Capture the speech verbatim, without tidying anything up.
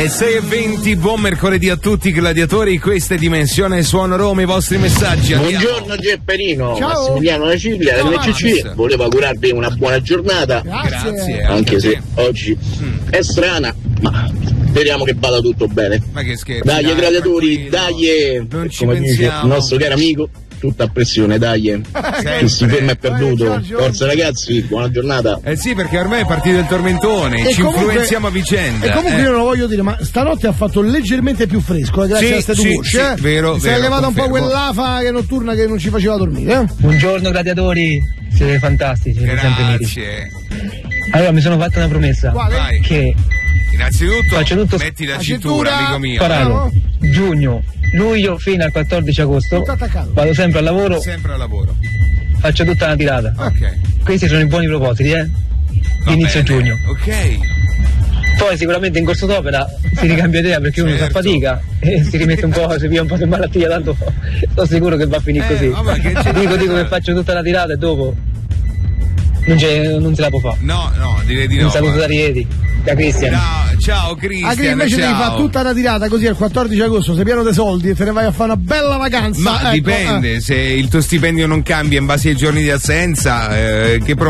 Le sei e venti, buon mercoledì a tutti gladiatori, questa è Dimensione Suono Roma, i vostri messaggi. Andiamo. Buongiorno Gepperino, Ciao. Massimiliano da Ciglia dell'L C C, volevo augurarvi una buona giornata. Grazie. Grazie. Anche se oggi Mm. è strana, ma speriamo che vada tutto bene. Ma che scherzo. Dai gladiatori, tranquillo. dai, Non ci come dice pensiamo. il nostro caro amico, tutta a pressione, dai. Chi si ferma è perduto. Vai, Giorgio. Forza ragazzi, buona giornata. Eh sì, perché ormai è partito il tormentone, E ci comunque- influenziamo a vicenda. E comunque eh. io non lo voglio dire, ma stanotte ha fatto leggermente più fresco, eh, grazie Sì, a queste sì, due voci, sì, eh. vero, Si è vero, levata un po' confermo. quell'afa che notturna che non ci faceva dormire, eh. Buongiorno gladiatori, siete fantastici, siete sempre mitici. Grazie. Allora mi sono fatta una promessa, Quale? Vai. che Innanzitutto, Faccio tutto- metti la La cintura, cintura. amico mio. farò giugno, luglio fino al quattordici agosto, Tutto attaccato. vado sempre al lavoro, Sempre al lavoro. faccio tutta una tirata. Ok. Questi sono i buoni propositi, eh? Va Inizio bene. giugno. Ok. Poi sicuramente in corso d'opera si ricambia idea perché uno Certo. fa fatica e si rimette un po', si via un po' di malattia, tanto sto sicuro che va a finire Eh, così. vabbè, che c'è da dico, dico fare? che faccio tutta la tirata e dopo non, c'è, non se la può fare. No, no, direi di no. Un saluto da guarda. Rieti, da Cristian. Ciao, ciao Cristian. Anche invece ciao. devi fare tutta una tirata così al quattordici agosto, sei pieno dei soldi e te ne vai a fare una bella vacanza. Ma ecco, dipende, eh. se il tuo stipendio non cambia in base ai giorni di assenza, eh, che